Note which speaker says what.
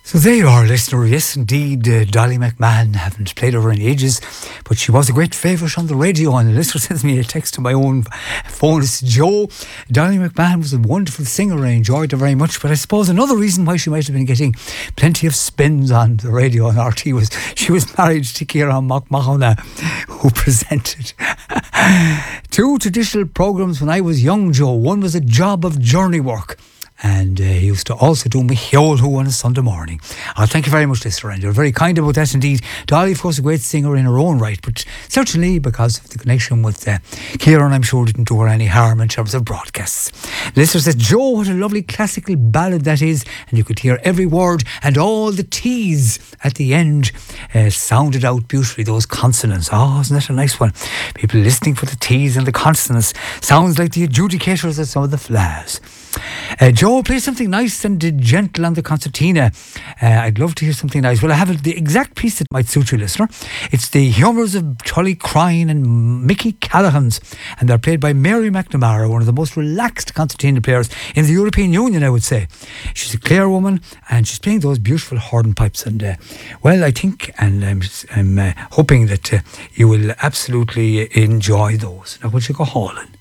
Speaker 1: So there you are, listener. Yes, indeed, Dolly McMahon. Haven't played her in ages, but she was a great favourite on the radio. And the listener sends me a text to my own phone. It's Joe. Dolly McMahon was a wonderful singer. I enjoyed her very much. But I suppose another reason why she might have been getting plenty of spins on the radio on RT was she was married to Ciarán Mac Mahona, who presented two traditional programmes when I was young, Joe. One was a job of journey work, and he used to also do Micheolhu on a Sunday morning. Thank you very much, listener, and you're very kind about that indeed. Dolly, of course, a great singer in her own right, but certainly because of the connection with Ciarán, I'm sure didn't do her any harm in terms of broadcasts. Listener says, Joe, what a lovely classical ballad that is, and you could hear every word and all the T's at the end sounded out beautifully, those consonants. Oh, isn't that a nice one? People listening for the T's and the consonants. Sounds like the adjudicators at some of the flaws. Joe, play something nice and gentle on the concertina. I'd love to hear something nice. Well, I have the exact piece that might suit you, listener. It's the Humours of Tully Crine and Mickey Callaghan's, and they're played by Mary McNamara, one of the most relaxed concertina players in the European Union, I would say. She's a Clare woman, and she's playing those beautiful hornpipes. And well, I think, and I'm hoping that you will absolutely enjoy those. Now, would you go hauling?